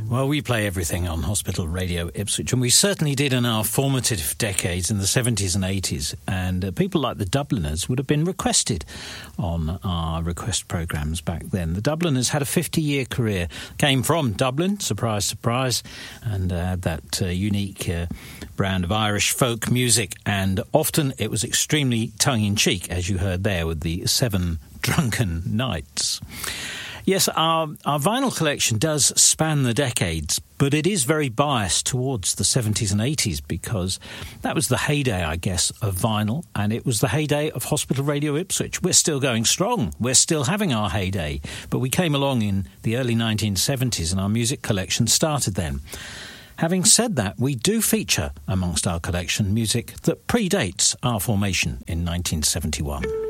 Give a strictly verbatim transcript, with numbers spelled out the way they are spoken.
Well, we play everything on Hospital Radio Ipswich, and we certainly did in our formative decades in the seventies and eighties, and uh, people like the Dubliners would have been requested on our request programmes back then. The Dubliners had a fifty-year career, came from Dublin, surprise, surprise, and uh, had that uh, unique uh, brand of Irish folk music, and often it was extremely tongue-in-cheek, as you heard there with the Seven Drunken Nights. Yes, our, our vinyl collection does span the decades, but it is very biased towards the seventies and eighties because that was the heyday, I guess, of vinyl, and it was the heyday of Hospital Radio Ipswich. We're still going strong. We're still having our heyday, but we came along in the early nineteen seventies and our music collection started then. Having said that, we do feature amongst our collection music that predates our formation in nineteen seventy-one.